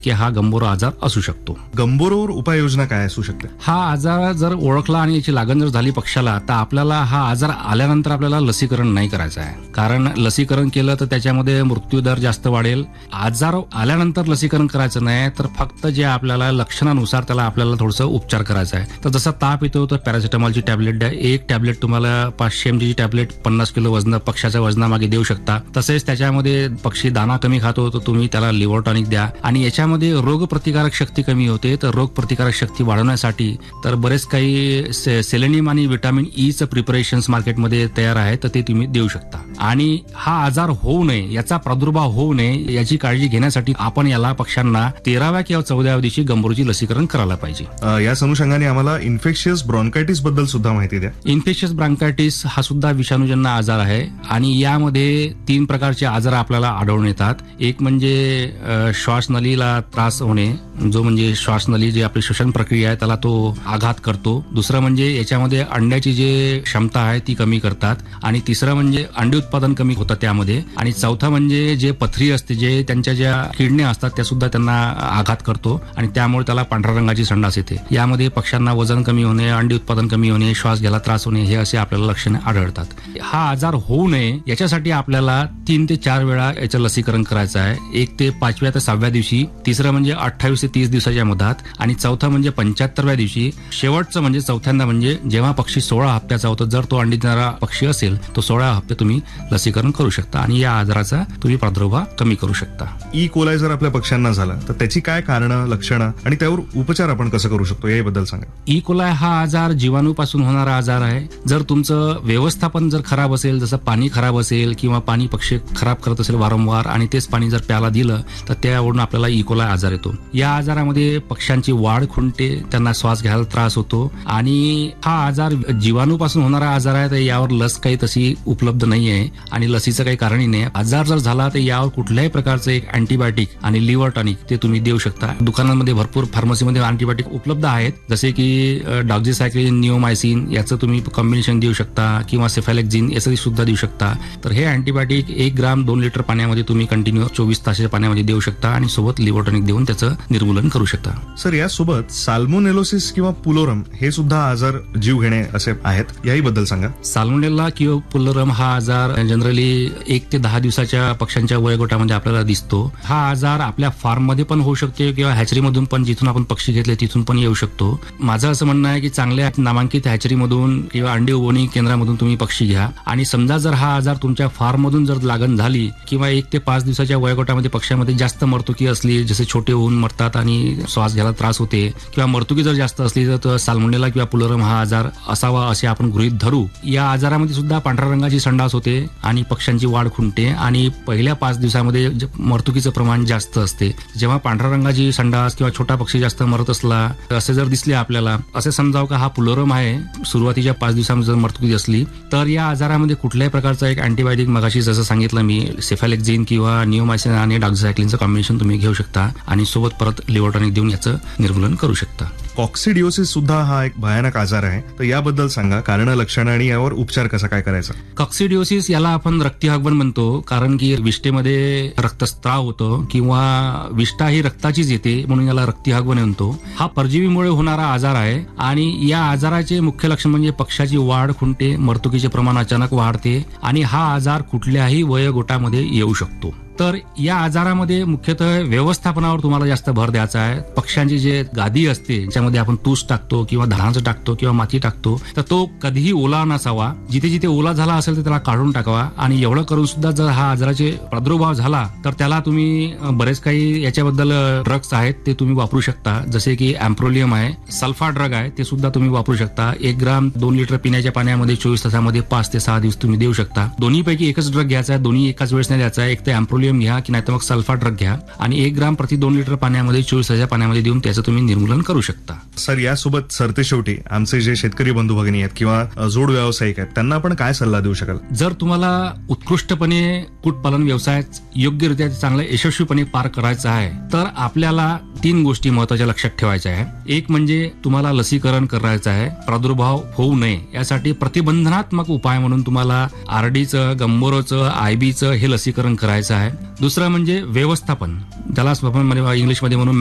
की हा गंभीर आजार असू शकतो. गंभीरवर उपाययोजना काय असू शकते? हा आजार जर ओळखला आणि याची लागण जर झाली पक्षाला, तर आपल्याला हा आजार आल्यानंतर आपल्याला लसीकरण नाही करायचं आहे. कारण लसीकरण केलं तर त्याच्यामध्ये मृत्यूदर जास्त वाढेल. आजार आल्यानंतर लसीकरण करायचं नाही, तर फक्त जे आपल्याला लक्षणानुसार त्याला आपल्याला थोडंसं उपचार करायचा आहे. तर जसा ताप येतो तर पॅरासिटामॉलची टॅबलेट द्या. एक टॅबलेट तुम्हाला 500 mg ची टॅबलेट 50 किलो वजन पक्षाच्या वजनामागे देऊ शकता. तसेच त्याच्यामध्ये पक्षी दाना कमी खातो तर तुम्ही त्याला लिव्हर टॉनिक द्या. आणि याच्यामध्ये रोग प्रतिकारक शक्ती कमी होते, तर रोग प्रतिकारक शक्ती वाढवण्यासाठी तर बरेच काही सेलेनियम आणि व्हिटॅमिन ईचं प्रिपरेशन्स मार्केटमध्ये तयार आहे, तर ते तुम्ही देऊ शकता. आणि हा आजार होऊ नये, याचा प्रादुर्भाव होऊ नये याची काळजी घेण्यासाठी आपण याला पक्ष्यांना 13व्या किंवा 14व्या दिवशी गंभीरची लसीकरण करायला पाहिजे. या अनुषंगाने आम्हाला इन्फेक्शियस ब्रॉन्कायटिस बद्दल सुद्धा माहिती द्या. इन्फेक्शियस ब्रॉन्कायटिस हा सुद्धा विषाणूजन्य आजार आहे आणि यामध्ये 3 प्रकारचे आजार आपल्याला आढळून येतात. एक म्हणजे श्वासनलीला त्रास होणे, जो म्हणजे श्वासनली जी आपली श्वसन प्रक्रिया आहे त्याला तो आघात करतो. दुसरं म्हणजे याच्यामध्ये अंड्याची जे क्षमता आहे ती कमी करतात. आणि तिसरं म्हणजे अंडी उत्पादन कमी होतं त्यामध्ये. आणि चौथा म्हणजे जे पथरी असते, जे त्यांच्या ज्या किडण्या असतात त्या सुद्धा त्यांना आघात करतो आणि त्यामुळे त्याला पांढऱ्या रंगाची संडास येते. यामध्ये पक्ष्यांना वजन कमी होणे, अंडी उत्पादन कमी होणे, श्वास घ्यायला त्रास होणे हे असे आपल्याला लक्षणे आढळतात. हा आजार होऊ नये याच्यासाठी आपल्याला 3 ते 4 वेळा याचं लसीकरण करायचं आहे. 1 ते 5व्या ते 6व्या दिवशी, तिसरं म्हणजे 28 ते 30 दिवसाच्या मधात, आणि चौथा म्हणजे 75व्या दिवशी. शेवटचं म्हणजे चौथ्यांदा म्हणजे जेव्हा पक्षी 16 हप्त्याचा होतो, जर तो अंडी देणारा पक्षी असेल तो 16 हप्ते तुम्ही लसीकरण करू शकता आणि या आजाराचा तुम्ही प्रादुर्भाव कमी करू शकता. ई कोलाई जर आपल्या पक्ष्यांना झाला तर त्याची काय कारणं, लक्षणं आणि त्यावर उपचार आपण कसं करू शकतो याबद्दल सांगा. ई कोलाई हा आजार जीवाणूपासून होणारा आजार आहे. जर तुमचं व्यवस्थापन जर खराब असेल, जसं पाणी खराब असेल किंवा पाणी पक्षी खराब करत असेल वारंवार आणि तेच पाणी जर प्यायला दिलं तर त्यावरून आपल्याला ई कोलाई आजार येतो. या आजारामध्ये पक्ष्यांची वाढ खुंटते, त्यांना श्वास घ्यायला त्रास होतो आणि हा आजार जीवाणूपासून होणारा आजार आहे. तर यावर लस काही तशी उपलब्ध नाही आहे आणि लसीचं काही कारणही नाही. आजार जर झाला तर यावर कुठल्याही प्रकारचं एक अँटीबायोटिक आणि लिव्हर टॉनिक ते तुम्ही देऊ शकता. दुकानांमध्ये भरपूर फार्मसीमध्ये अँटीबायोटिक उपलब्ध आहेत, जसे की डॉक्झीसायक्लिन, निओमायसिन याचं तुम्ही कॉम्बिनेशन देऊ शकता किंवा सेफॅलेक्झिन याचं सुद्धा देऊ शकता. तर हे अँटीबायोटिक 1 ग्राम 2 लिटर पाण्यामध्ये तुम्ही कंटिन्यू 24 तासाच्या पाण्यामध्ये देऊ शकता आणि सोबत लिव्हर टॉनिक देऊन त्याचं निर्मूलन करू शकता. सर, यासोबत साल्मोनेलोसिस किंवा पुलोरम हे सुद्धा आजार जीव घेणे असे आहेत, याही बद्दल सांगा. साल्मोनेला किंवा पुलोरम हा आजार जनरली 1 ते 10 दिवसाच्या पक्ष्यांच्या वयोगटामध्ये आपल्याला दिसतो. हा आजार आपल्या फार्म मध्ये पण होऊ शकते किंवा हॅचरीमधून पण, जिथून आपण पक्षी घेतले तिथून पण येऊ शकतो. माझं असं म्हणणं आहे की चांगल्या नामांकित हॅचरीमधून किंवा अंडी उबवणी केंद्रामधून तुम्ही पक्षी घ्या आणि समजा जर हा आजार तुमच्या फार्म मधून जर लागण झाली किंवा 1 ते 5 दिवसाच्या वयोगटामध्ये पक्ष्यामध्ये जास्त मर्तुकी असली, जसे छोटे होऊन मरतात आणि श्वास घ्यायला त्रास होते, किंवा मर्तुकी जर जास्त असली तर साल्मोनेला किंवा पुलोरम हा आजार असावा असे आपण गृहीत धरू. या आजारामध्ये सुद्धा पांढऱ्या रंगाची संडास होते आणि पक्ष्यांची वाढ खुंटते आणि पहिल्या 5 दिवसामध्ये मर्तुकीचं प्रमाण जास्त असते. जेव्हा पांढऱ्या रंगाची संडास किंवा छोटा पक्षी जास्त मरत असला असे जर दिसले आपल्याला, असे समजावं का हा पुलोरम आहे, सुरुवातीच्या 5 दिवसामध्ये जर मर्तुकी असली तर या आजारामध्ये कुठल्याही प्रकारचा एक अँटीबायोटिक मगाशी जसं सांगितलं मी, सेफॅलेक्झिन किंवा निओमायसिन आणि डॉक्झीसायक्लिनचं कॉम्बिनेशन तुम्ही घेऊ शकता आणि सोबत परत लिव्हर टॉनिक देऊन याचं निर्मूलन करू शकता. कॉक्सिडिओसिस सुद्धा हा एक भयानक आजार आहे, तर याबद्दल सांगा, कारण, लक्षणं आणि यावर उपचार कसा काय करायचा. कॉक्सिडिओसिस याला आपण रक्तीहगवण म्हणतो, कारण की विष्ठेमध्ये रक्तस्त्राव होतो किंवा विष्ठा ही रक्ताचीच येते म्हणून याला रक्तीहगवण म्हणतो. हा परजीवीमुळे होणारा आजार आहे आणि या आजाराचे मुख्य लक्षण म्हणजे पक्षाची वाढ खुंटते, मर्तुकीचे प्रमाण अचानक वाढते आणि हा आजार कुठल्याही वयोगटामध्ये येऊ शकतो. तर या आजारामध्ये मुख्यतः व्यवस्थापनावर तुम्हाला जास्त भर द्यायचा आहे. पक्ष्यांची जे गादी असते ज्यामध्ये आपण तूस टाकतो किंवा धानाचं टाकतो किंवा माती टाकतो, तर तो कधीही ओला नसावा. जिथे जिथे ओला झाला असेल तर त्याला काढून टाकावा आणि एवढं करून सुद्धा जर हा आजाराचे प्रादुर्भाव झाला तर त्याला तुम्ही बरेच काही याच्याबद्दल ड्रग्स आहेत ते तुम्ही वापरू शकता, जसे की अँप्रोलियम आहे, सल्फा ड्रग आहे, ते सुद्धा तुम्ही वापरू शकता. 1 ग्राम 2 लिटर पिण्याच्या पाण्यामध्ये 24 तासामध्ये 5 ते 6 दिवस तुम्ही देऊ शकता. दोन्हीपैकी एकच ड्रग घ्यायचा आहे, दोन्ही एकाच वेळेस नाही द्यायचा आहे. एक तर अँप्रोलियम घ्या की नाही तर मग सल्फा ड्रग घ्या आणि 1 ग्राम प्रति 2 लिटर पाण्यामध्ये 24 तासाच्या पाण्यामध्ये देऊन त्याचं तुम्ही निर्मूलन करू शकता. सर, यासोबत सरते शेवटी आमचे जे शेतकरी बंधू भगिनी आहेत किंवा जोड व्यावसायिक आहेत त्यांना आपण काय सल्ला देऊ शकाल. जर तुम्हाला उत्कृष्टपणे कुक्कुटपालन व्यवसाय योग्यरित्या चांगला यशस्वीपणे पार करायचा आहे तर आपल्याला 3 गोष्टी महत्वाच्या लक्षात ठेवायच्या आहे. एक म्हणजे तुम्हाला लसीकरण करायचं आहे, प्रादुर्भाव होऊ नये यासाठी प्रतिबंधनात्मक उपाय म्हणून तुम्हाला आरडीचं, गंभोरचं, आयबीचं हे लसीकरण करायचं आहे. दुसरं म्हणजे व्यवस्थापन, त्याला आपण इंग्लिशमध्ये म्हणून